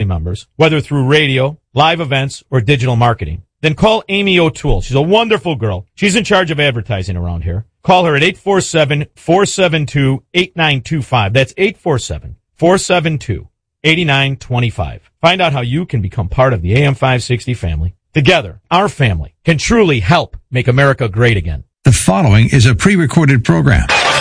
members, whether through radio, live events, or digital marketing, then call Amy O'Toole. She's a wonderful girl. She's in charge of advertising around here. Call her at 847-472-8925. That's 847-472-8925. Find out how you can become part of the AM 560 family. Together, our family can truly help make America great again. The following is a pre-recorded program.